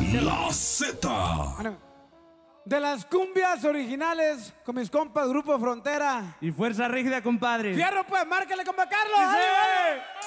La Z. Bueno, de las cumbias originales con mis compas Grupo Frontera. Y Fuerza Rígida, compadre. Fierro, pues, márcale, compa Carlos. ¡Sí! ¡Dale, dale!